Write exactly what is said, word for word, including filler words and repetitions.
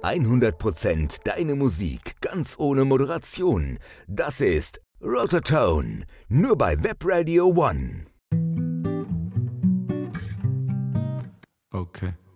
hundert Prozent deine Musik, ganz ohne Moderation. Das ist Rotortone, nur bei Webradio One. Okay.